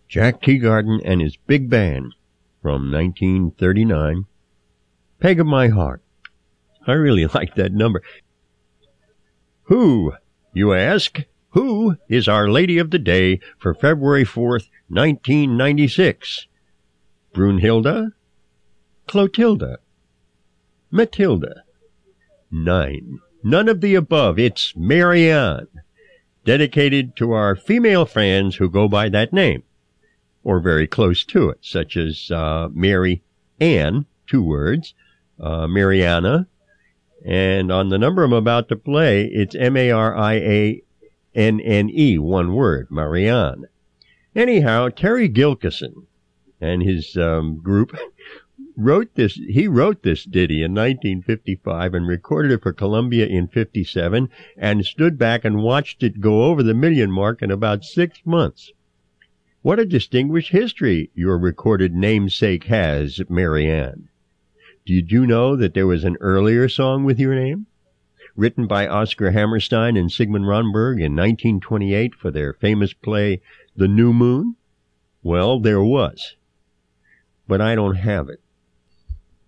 Jack Teagarden and his big band from 1939. Peg of My Heart. I really like that number. Who, you ask? Who is Our Lady of the Day for February 4th, 1996? Brunhilde? Clotilda? Matilda? 9. None of the above. It's Marianne, dedicated to our female fans who go by that name, or very close to it, such as Mary Ann, 2 words, Mariana, and on the number I'm about to play, it's Marianne, 1 word, Marianne. Anyhow, Terry Gilkyson and his group wrote this ditty in 1955 and recorded it for Columbia in 57 and stood back and watched it go over the million mark in about 6 months. What a distinguished history your recorded namesake has, Marianne. Did you know that there was an earlier song with your name, written by Oscar Hammerstein and Sigmund Romberg in 1928 for their famous play The New Moon? Well, there was, but I don't have it.